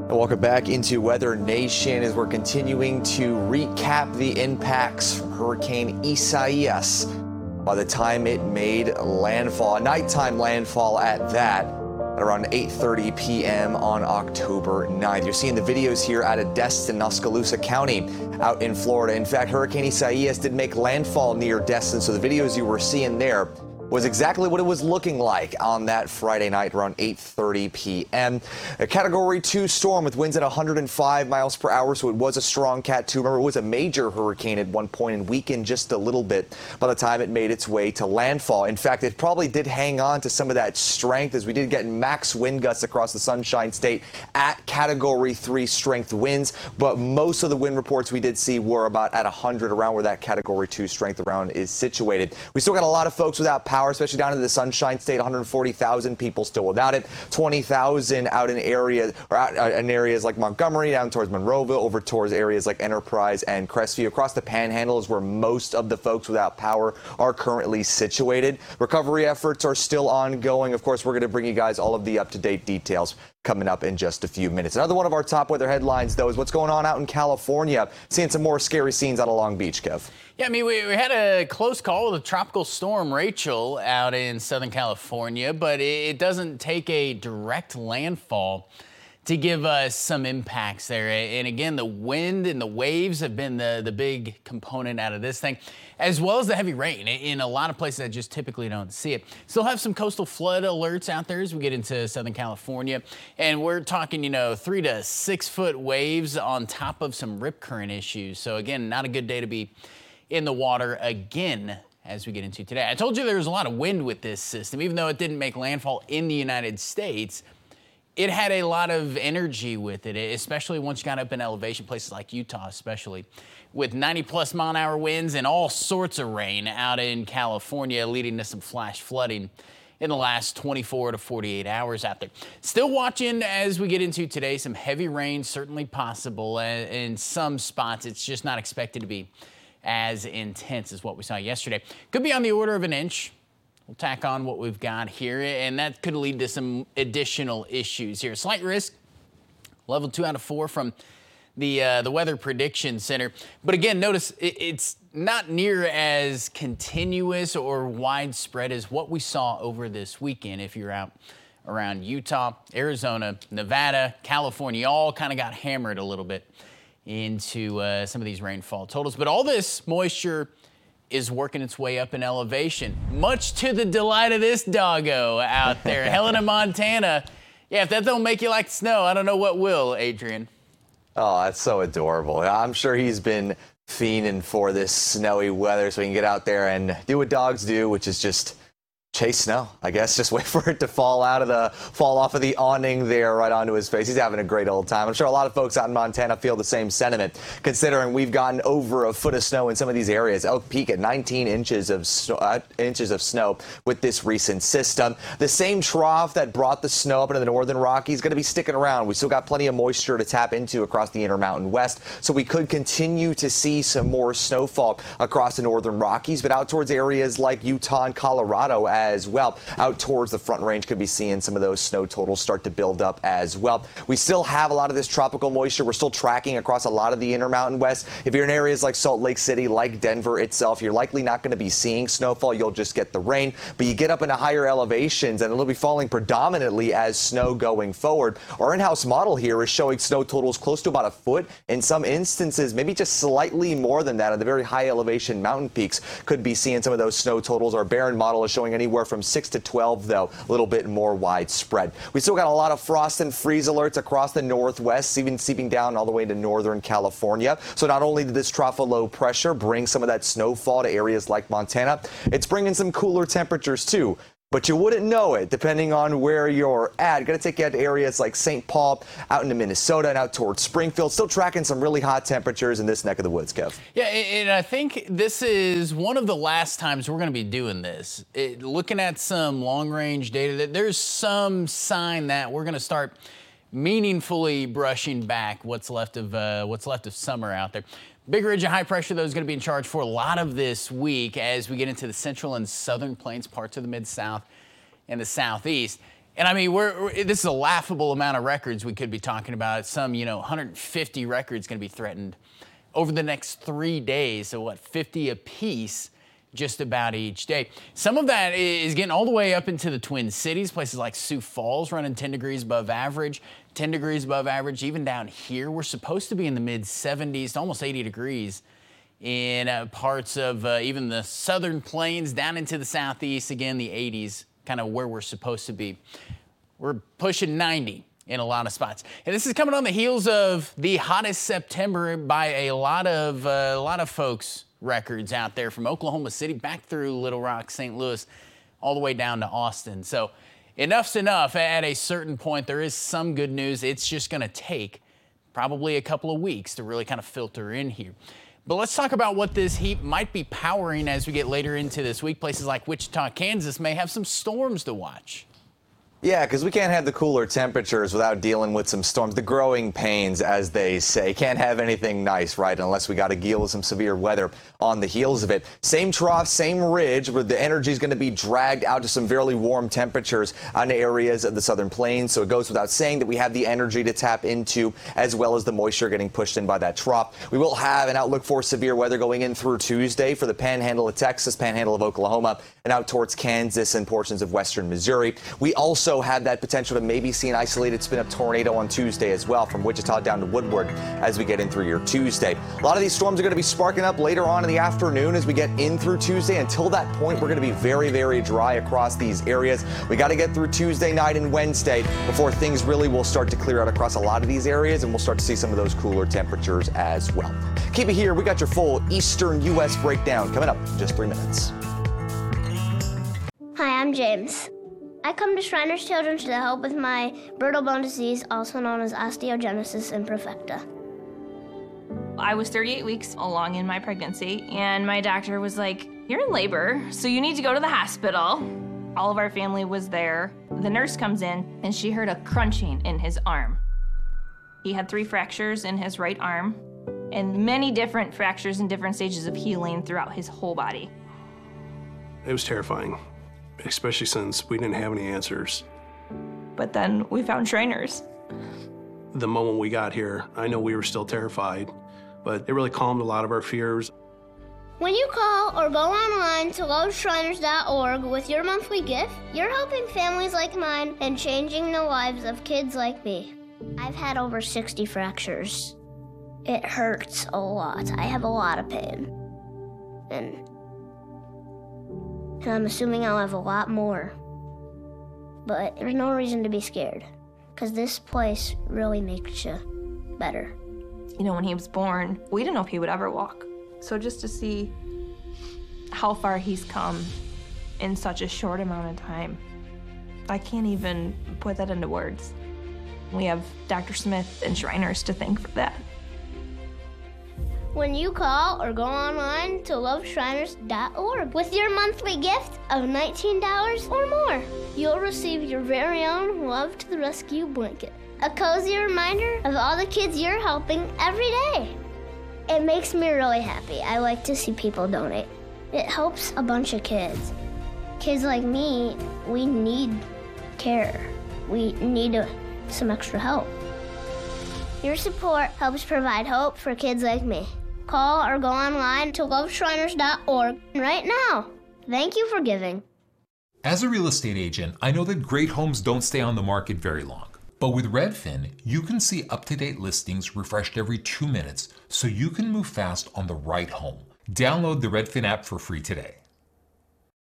Welcome back into Weather Nation as we're continuing to recap the impacts from Hurricane Isaias by the time it made landfall, a nighttime landfall at that, at around 8:30 p.m. on October 9th. You're seeing the videos here out of Destin, Oskaloosa County out in Florida. In fact, Hurricane Isaias did make landfall near Destin, so the videos you were seeing there was exactly what it was looking like on that Friday night around 8:30 p.m. A Category 2 storm with winds at 105 miles per hour, so it was a strong Cat 2. Remember, it was a major hurricane at one point and weakened just a little bit by the time it made its way to landfall. In fact, it probably did hang on to some of that strength as we did get max wind gusts across the Sunshine State at Category 3 strength winds, but most of the wind reports we did see were about at 100 around where that Category 2 strength around is situated. We still got a lot of folks without power, especially down in the Sunshine State. 140,000 people still without it. 20,000 out in areas like Montgomery, down towards Monroeville, over towards areas like Enterprise and Crestview. Across the Panhandle is where most of the folks without power are currently situated. Recovery efforts are still ongoing. Of course, we're going to bring you guys all of the up-to-date details coming up in just a few minutes. Another one of our top weather headlines, though, is what's going on out in California. Seeing some more scary scenes out of Long Beach, Kev. Yeah, I mean, we had a close call with a tropical storm Rachel out in Southern California, but it doesn't take a direct landfall to give us some impacts there. And again, the wind and the waves have been the big component out of this thing, as well as the heavy rain in a lot of places that just typically don't see it. Still have some coastal flood alerts out there as we get into Southern California. And we're talking, 3 to 6 foot waves on top of some rip current issues. So again, not a good day to be in the water again as we get into today. I told you there was a lot of wind with this system. Even though it didn't make landfall in the United States, it had a lot of energy with it, especially once you got up in elevation, places like Utah especially, with 90-plus mile-an-hour winds and all sorts of rain out in California, leading to some flash flooding in the last 24 to 48 hours out there. Still watching as we get into today, some heavy rain certainly possible. In some spots, it's just not expected to be as intense as what we saw yesterday. Could be on the order of an inch. We'll tack on what we've got here, and that could lead to some additional issues here. Slight risk, level 2 out of 4 from the Weather Prediction Center. But again, notice it's not near as continuous or widespread as what we saw over this weekend. If you're out around Utah, Arizona, Nevada, California, all kind of got hammered a little bit into some of these rainfall totals. But all this moisture is working its way up in elevation, much to the delight of this doggo out there. Helena, Montana. Yeah, if that don't make you like snow, I don't know what will, Adrian. Oh, that's so adorable. I'm sure he's been fiending for this snowy weather so he can get out there and do what dogs do, which is just chase snow, I guess. Just wait for it to fall off of the awning there right onto his face. He's having a great old time. I'm sure a lot of folks out in Montana feel the same sentiment, considering we've gotten over a foot of snow in some of these areas. Elk Peak at 19 inches of snow with this recent system. The same trough that brought the snow up into the northern Rockies is going to be sticking around. We still got plenty of moisture to tap into across the Intermountain West, so we could continue to see some more snowfall across the northern Rockies, but out towards areas like Utah and Colorado as well. Out towards the Front Range, could be seeing some of those snow totals start to build up as well. We still have a lot of this tropical moisture. We're still tracking across a lot of the Intermountain West. If you're in areas like Salt Lake City, like Denver itself, you're likely not going to be seeing snowfall. You'll just get the rain. But you get up into higher elevations, and it'll be falling predominantly as snow going forward. Our in-house model here is showing snow totals close to about a foot. In some instances, maybe just slightly more than that. At the very high elevation mountain peaks, could be seeing some of those snow totals. Our Barron model is showing anywhere from 6 to 12, though, a little bit more widespread. We still got a lot of frost and freeze alerts across the northwest, even seeping down all the way to northern California. So not only did this trough of low pressure bring some of that snowfall to areas like Montana, it's bringing some cooler temperatures too. But you wouldn't know it depending on where you're at. Going to take you out to areas like St. Paul, out into Minnesota, and out towards Springfield. Still tracking some really hot temperatures in this neck of the woods, Kev. Yeah, and I think this is one of the last times we're going to be doing this. Looking at some long-range data, there's some sign that we're going to start meaningfully brushing back what's left of summer out there. Big ridge of high pressure, though, is going to be in charge for a lot of this week as we get into the central and southern plains, parts of the Mid-South and the Southeast. And I mean, this is a laughable amount of records we could be talking about. Some, 150 records going to be threatened over the next 3 days. So 50 apiece just about each day. Some of that is getting all the way up into the Twin Cities, places like Sioux Falls running 10 degrees above average, 10 degrees above average. Even down here, we're supposed to be in the mid 70s to almost 80 degrees in parts of even the southern plains down into the southeast. Again, the 80s, kind of where we're supposed to be. We're pushing 90 in a lot of spots. And this is coming on the heels of the hottest September by a lot of folks' records out there, from Oklahoma City back through Little Rock, St. Louis, all the way down to Austin. So enough's enough. At a certain point, there is some good news. It's just going to take probably a couple of weeks to really kind of filter in here. But let's talk about what this heat might be powering as we get later into this week. Places like Wichita, Kansas may have some storms to watch. Yeah, because we can't have the cooler temperatures without dealing with some storms. The growing pains, as they say. Can't have anything nice, right, unless we got to deal with some severe weather on the heels of it. Same trough, same ridge, where the energy is going to be dragged out to some fairly warm temperatures on areas of the southern plains. So it goes without saying that we have the energy to tap into, as well as the moisture getting pushed in by that trough. We will have an outlook for severe weather going in through Tuesday for the panhandle of Texas, panhandle of Oklahoma, and out towards Kansas and portions of western Missouri. We also have that potential to maybe see an isolated spin-up tornado on Tuesday as well, from Wichita down to Woodward as we get in through your Tuesday. A lot of these storms are going to be sparking up later on in the afternoon as we get in through Tuesday. Until that point, we're going to be very, very dry across these areas. We got to get through Tuesday night and Wednesday before things really will start to clear out across a lot of these areas, and we'll start to see some of those cooler temperatures as well. Keep it here. We got your full Eastern U.S. breakdown coming up in just 3 minutes. Hi, I'm James. I come to Shriners Children's to help with my brittle bone disease, also known as osteogenesis imperfecta. I was 38 weeks along in my pregnancy, and my doctor was like, "You're in labor, so you need to go to the hospital." All of our family was there. The nurse comes in, and she heard a crunching in his arm. He had 3 fractures in his right arm, and many different fractures in different stages of healing throughout his whole body. It was terrifying, especially since we didn't have any answers. But then we found Shriners. The moment we got here, I know we were still terrified, but it really calmed a lot of our fears. When you call or go online to loveshriners.org with your monthly gift, you're helping families like mine and changing the lives of kids like me. I've had over 60 fractures. It hurts a lot. I have a lot of pain. And I'm assuming I'll have a lot more. But there's no reason to be scared, because this place really makes you better. When he was born, we didn't know if he would ever walk. So just to see how far he's come in such a short amount of time, I can't even put that into words. We have Dr. Smith and Shriners to thank for that. When you call or go online to loveshriners.org with your monthly gift of $19 or more, you'll receive your very own Love to the Rescue blanket, a cozy reminder of all the kids you're helping every day. It makes me really happy. I like to see people donate. It helps a bunch of kids. Kids like me, we need care. We need some extra help. Your support helps provide hope for kids like me. Call or go online to loveshriners.org right now. Thank you for giving. As a real estate agent, I know that great homes don't stay on the market very long. But with Redfin, you can see up-to-date listings refreshed every 2 minutes, so you can move fast on the right home. Download the Redfin app for free today.